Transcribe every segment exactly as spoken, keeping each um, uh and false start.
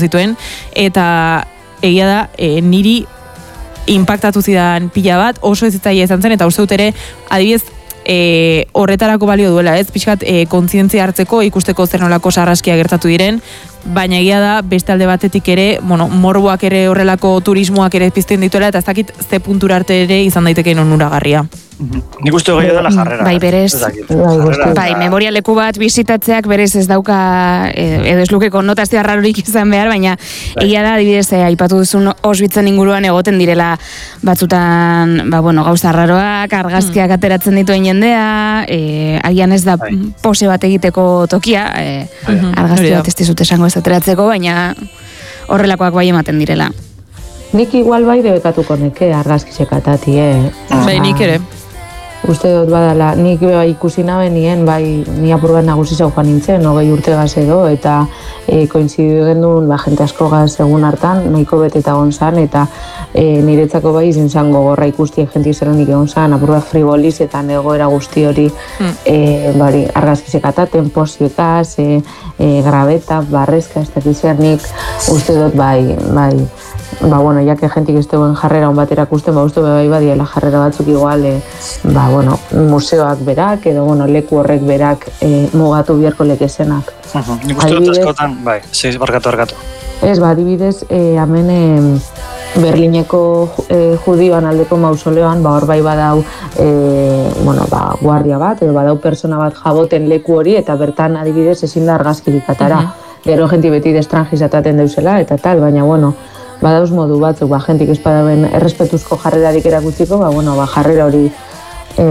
zituen, eta egia da, e, niri inpaktatu zidan pila bat, oso ez zitzaia izan zen, eta uste dut ere, adibidez, e, horretarako balio duela, ez? Pixkat, e, kontzientzia hartzeko, ikusteko zer nolako sarraskia gertatu diren, baina egia da, beste alde batetik ere, bueno, morboak ere horrelako turismoak ere pizten dituela, eta ez dakit ze puntura arte ere izan daitekeen onuragarria. Nik uste gehiago dela jarrera. Bai, berez. Bai, memoria leku bat bizitatzeak berez ez dauka, edo ez luke konnotazio arrarorik izan behar, baina egia da, adibidez, aipatu duzun Auschwitzen inguruan egoten direla batzutan, ba, bueno, gauza arraroak, argazkiak ateratzen dituen jendea, e, agian ez da pose bat egiteko tokia, e, argazki bat ez dizut esango ez ateratzeko, baina horrelakoak bai ematen direla. Nik igual bai debekatuko neke argazkizek atati, eh? Bai, nik ere. Uste dut badala, nik bai ikusi nabe nien, bai ni apur bat nagusi zaukan nintzen, hogei urte gaz edo, eta e, koinzidu gendun, ba, jente asko gaz egun hartan, nahiko beteta gonzan, eta e, niretzako bai izen zan gogorra ikusti jenti zeronik egon zan, apur bat friboliz, eta negoera guzti hori mm. e, bari, argazkizek ataten, posiekaz, e, e, grabeta, barrezka, ez dakizer nik, uste dut bai, bai, ba, bueno, ya que jentik ez duen jarrera on bat erakusten, ba, uste bai badiela jarrera batzuk igual, e, ba, bueno, museoak berak, edo, bueno, leku horrek berak e, mugatu biharko lekesenak. Uh-huh. Nik uste dut askotan, bai, zeiz, barkatu, barkatu. Ez, ba, adibidez, e, hemen e, Berlineko e, judioan aldeko mausoleoan, ba, hor bai badau, e, bueno, ba, guardia bat, edo badau persona bat jaboten leku hori, eta bertan adibidez ezin da argazkirik atara. Uh-huh. Gero jenti beti destrangizataten deusela, eta tal, baina, bueno, badauz modu batzuk, ba, jentik espadaben errespetuzko jarrerarik erakutziko, ba, bueno, ba, jarrera hori e,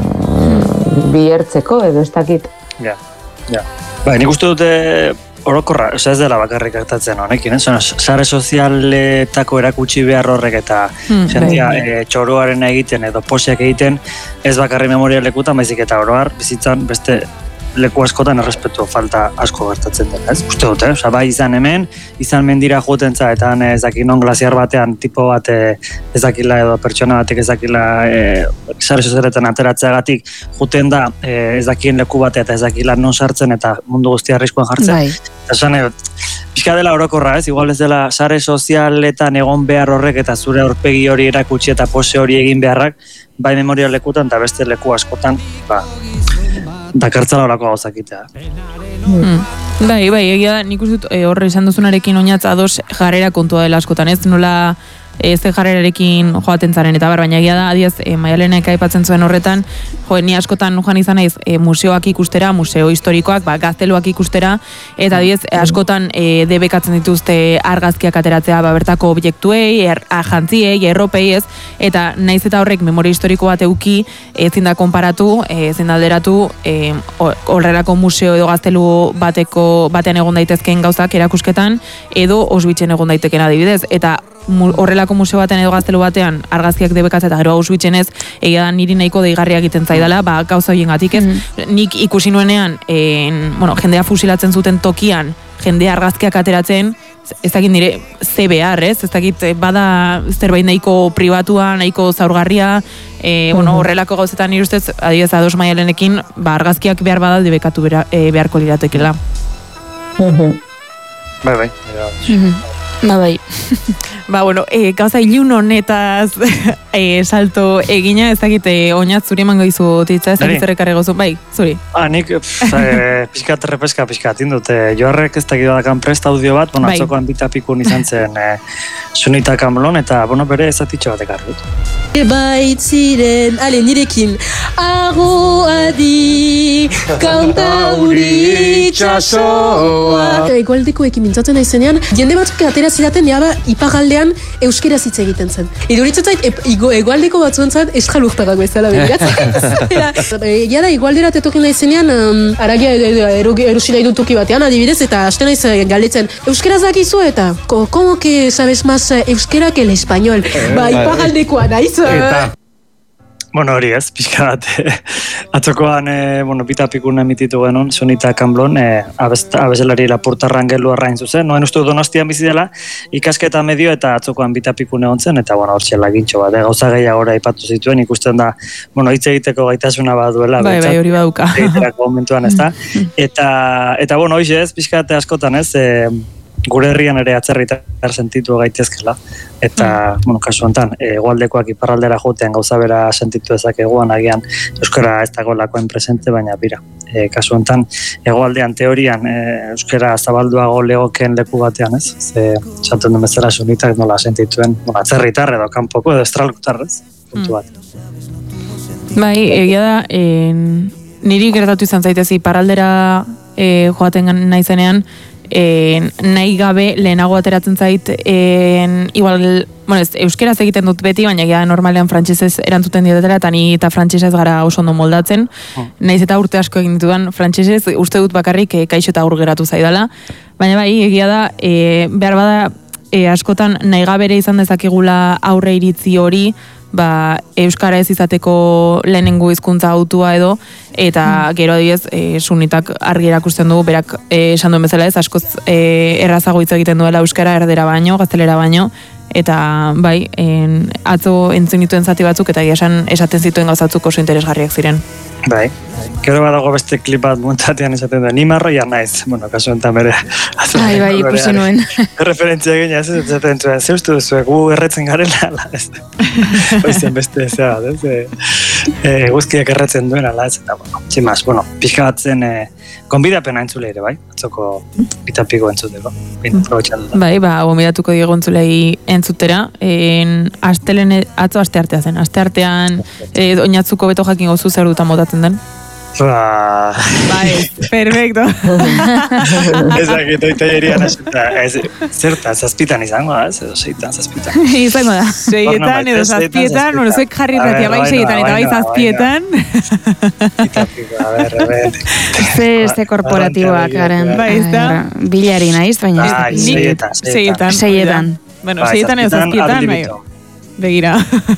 bihertzeko, edo ez dakit. Ja, ja. Ba, nik uste dute orokorra, oza ez dela bakarrik hartatzen honekin, ez? Sare sozialetako erakutsi behar horrek eta hmm, jentia e, txoroaren egiten edo poseak egiten, ez bakarri memoria lekutan, baizik eta oroar, bizitzan beste leku askotan errespetu falta asko gertatzen dela, ez? Uste dut, eh? Osa, bai izan hemen, izan mendira jotentza, eta ezakit non glaziar batean tipo bat ezakila edo pertsona batek ezakila e, sare sozialetan ateratzeagatik juten da e, ezakien leku batea eta ezakila non sartzen eta mundu guztia arriskuan jartzen. Bai. Esan egot, pixka dela orokorra, ez? Igual ez dela sare sozialetan egon behar horrek eta zure aurpegi hori erakutsi eta pose hori egin beharrak, bai memoria lekutan eta beste leku askotan, ba, dakartzala horako gauzakitea. Hmm. Bai, bai, egia nik uste dut e, horre izan duzunarekin oinatz ados jarrera kontua dela askotan, ez? Nola ez jarrerarekin joaten zaren eta bar, baina egia da, adiaz, e, Maialenek aipatzen zuen horretan, jo, ni askotan joan izan naiz e, museoak ikustera, museo historikoak, ba, gazteluak ikustera, eta adiaz, e, askotan e, debekatzen dituzte argazkiak ateratzea, ba, bertako objektuei, er, jantziei, erropei, ez, eta naiz eta horrek memoria historiko bat euki, ezin da konparatu, ezin da alderatu, e, horrelako museo edo gaztelu bateko, batean egon daitezkeen gauzak erakusketan, edo Auschwitzen egon daiteken adibidez, eta horrelako museo batean edo gaztelu batean argazkiak debekatzea eta gero Auschwitzen ez, egia da niri nahiko deigarria egiten zaidala, ba, gauza horiengatik ez, mm. nik ikusi nuenean, en, bueno, jendea fusilatzen zuten tokian, jendea argazkiak ateratzen, ez dakit nire ze behar, ez? Ez dakit bada zerbait nahiko pribatua, nahiko zaurgarria, e, bueno, horrelako gauzetan nire ustez, adibidez ados Maialenekin, ba, argazkiak behar bada debekatu bera, e, beharko liratekela. Bai, bai. Ba, bai. Ba, bueno, e, gauza ilun honetaz e, salto egina, ez dakit, e, oinat zuri emango izu titza, ez dakit zerrekarri gozu, bai, zuri. Ah, nik, e, pixkat errepeska, pixkat, indut, e, joarrek ez dakit badakan prest audio bat, bueno, bai. Atzokoan bitapikun izan zen e, Sunita Kamblon, eta, bueno, bere ezatitxo bat ekarri dut. Bait ziren, ale, nirekin, ago adi, kanta uri txasoa. Egoaldekoekin mintzatzen naizenean, jende batzuk atera zidaten jada ipagaldean euskera hitz egiten zen. Iduritzen zait, egoaldeko batzuentzat eskalurtagako ez dela begiratzen. Jada egoalderat etorri naizenean, um, aragia erosi nahi dut toki batean, adibidez, eta hasten naiz galdetzen, euskera zakizu eta, como que sabes más euskera que el español? Ba, ipagaldekoa naiz. Eta, bueno, hori ez, pixka bat, atzokoan, e, bueno, bitapikun emititu genuen, Sunita Kamblon, e, abeselari lapurtarran gelu arrain zuzen, noen uste Donostian bizi dela, ikasketa medio eta atzokoan bitapikun egon zen, eta, bueno, hor txela gintxo bat, e, gauza gehiago aipatu zituen, ikusten da, bueno, hitz egiteko gaitasuna bat duela. Bai, bai, hori baduka. Egiterako momentuan, ez da. Eta, eta, bueno, hoxe ez, pixka askotan ez, e, gure herrian ere atzerritar sentitu gaitezkela, eta, bueno, kasu honetan, hegoaldekoak iparraldera jotean gauza bera sentitu ezakeguan, agian euskara ez dago lakoen presente, baina bira. E, kasu honetan, hegoaldean teorian e, euskara zabalduago legoken leku batean, ez? Ze, esaten duen bezala sunitak nola sentituen, bueno, atzerritar edo kanpoko edo estralkutarrez, puntu bat. Bai, egia da, en, niri gertatu izan zaitez iparraldera e, joaten naizenean, E, nahi gabe lehenago ateratzen zait en, igual, bueno, ez, euskeraz egiten dut beti, baina ja normalean frantsesez erantzuten dietela, eta ni eta frantsesez gara oso ondo moldatzen, oh. Naiz eta urte asko egin ditudan frantsesez, uste dut bakarrik e, kaixo eta aur geratu zaidala, baina bai, egia da, e, behar bada e, askotan nahi gabere izan dezakegula aurre iritzi hori, ba, euskara ez izateko lehenengo hizkuntza autua edo, eta mm. gero adibidez, e, sunitak argi erakusten du, berak e, esan duen bezala ez, askoz e, errazago hitz egiten duela euskara erdera baino, gaztelera baino, eta bai, en, atzo entzun dituen zati batzuk, eta esan esaten zituen gauzatzuk oso interesgarriak ziren. Bai, gero badago beste klip bat muntatean esaten du, ni marroia naiz, bueno, kasu enten bere. Ai, bai, ikusi nuen. Referentzia egin, ez esaten zuen, ze uste duzu, gu erretzen garela, ala, ez. Oizen beste, zera, ez, e, guzkiak erretzen duen, ala, ez, eta, bueno, tximaz, bueno, pixka batzen, e, konbidapena entzule ere, bai, atzoko bitapiko entzuteko, bin, probetxatu. Bai, ba, gombidatuko diego entzulei entzutera, en, astelen, atzo aste artea zen, aste artean, e, oinatzuko beto jakin gozu zer dutan motatzen den. Ba... Bai, perfecto. Ezak, eta itaierian zerta, zazpitan izango da, ez edo seitan, zazpitan. Izango da, seietan edo zazpietan, bueno, zuek jarri ratia bai seietan eta bai zazpietan. A ber, a ber. Ze, ze korporatiboak garen. Bai, ez da. Bilari naiz, baina. Bai, seietan. Seietan. Seietan. Bueno, seietan edo zazpietan, bai. Begira.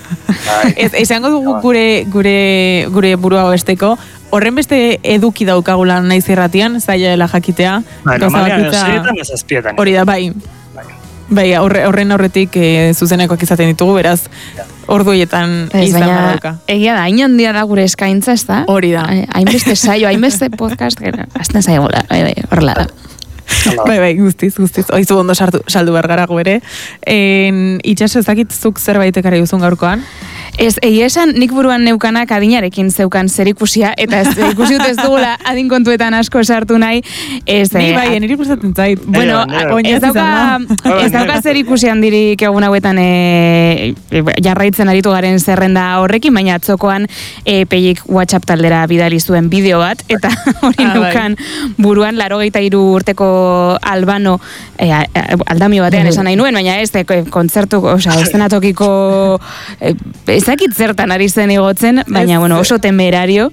Ez, esango dugu gure, gure, gure burua besteko, horren beste eduki daukagula naiz irratian, zaila dela jakitea. Bai, normalean, seietan ez azpietan. Hori da, bai. Bai, horren aurretik e, zuzenekoak izaten ditugu, beraz, orduietan izan badauka. Egia da, hain handia da gure eskaintza, ez da? Hori da. Hainbeste saio, hainbeste podcast, azten zaio gola, bai, bai, horrela da. Bai, bai, guztiz, guztiz. Oizu ondo sartu, saldu bergara ere. En, itxaso ezakit zuk zerbait ekarri duzun gaurkoan? Ez, egia esan, nik buruan neukanak adinarekin zeukan zerikusia, eta ez, ikusi dut ez dugula adin kontuetan asko sartu nahi. Ez, Ni bai, niri gustatzen zait. Bueno, ez dauka, ez dauka zerikusi handirik egun hauetan e, jarraitzen aritu garen zerrenda horrekin, baina atzokoan e, peiik WhatsApp taldera bidali zuen bideo bat, eta hori ah, neukan buruan larogeita hiru urteko Albano e, aldamio batean esan nahi nuen, baina ez, e, kontzertu, osea, eszenatokiko e, ezakit zertan ari zen igotzen, baina bueno, oso temerario.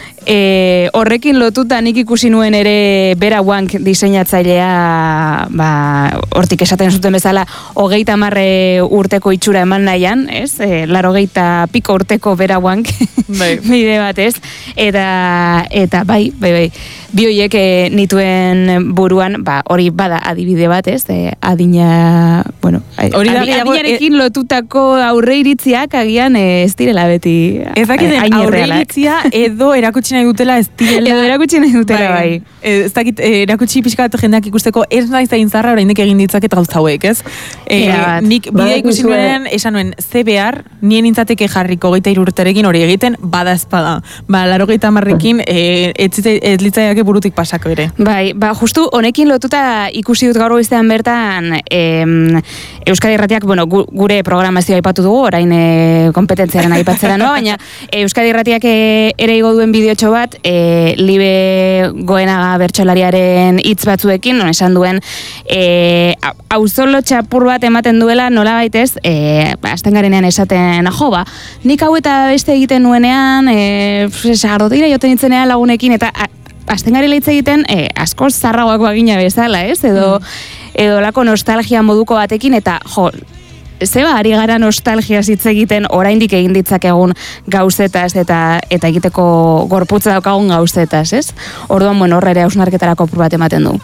E, horrekin lotuta nik ikusi nuen ere Bera Wang diseinatzailea, ba, hortik esaten zuten bezala, hogeita marre urteko itxura eman nahian, ez? E, larogeita piko urteko Bera Wang bai. Bide bat, ez? Eta, eta bai, bai, bai, bi horiek e, nituen buruan, ba, hori bada adibide bat, ez? E, adina, bueno, hori da, adinarekin e, lotutako aurre iritziak agian e, ez direla beti. Ez dakit aurre iritzia edo erakutsi nahi dutela ez direla. Edo erakutsi nahi dutela, bai. bai. Ez dakit, erakutsi pixka bat jendeak ikusteko ez naiz da intzarra oraindik egin ditzaket gauza hauek, ez? E, nik bidea ikusi nuen, esan nuen, ze behar, nien intzateke jarriko geita irurterekin hori egiten, bada espada. Ba, laro geita marrekin, e, ez, ez litzaiake burutik pasako ere. Bai, ba, justu honekin lotuta ikusi dut gaur goiztean bertan, em, Euskadi Irratiak, bueno, gu, gure programazioa aipatu dugu, orain e, kompetentziaren aipatzera noa, baina Euskadi Irratiak e, ere igo duen bideo bat, e, Libe Goenaga bertsolariaren hitz batzuekin, non esan duen, e, auzolo txapur bat ematen duela, nola baitez, e, azten garenean esaten, jo, ba, nik hau eta beste egiten nuenean, e, sagardotira joten itzenean lagunekin, eta azten garela hitz egiten, e, asko zarragoak bagina bezala, ez? Edo, mm. edo lako nostalgia moduko batekin, eta, jo, zeba ari gara nostalgia hitz egiten oraindik egin ditzakegun gauzetaz eta eta egiteko gorputza daukagun gauzetaz, ez? Orduan, bueno, horre ere hausnarketarako apur bat ematen du.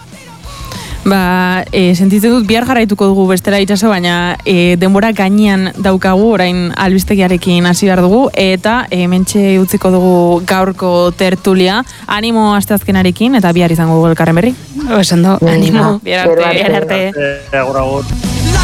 Ba, e, sentitzen dut bihar jarraituko dugu bestela itxaso, baina e, denbora gainean daukagu, orain albistegiarekin hasi behar dugu, eta e, mentxe utziko dugu gaurko tertulia, animo asteazkenarekin, eta bihar izango dugu elkarren berri. Oso ondo, animo, bihar arte, bihar arte. Agur, agur.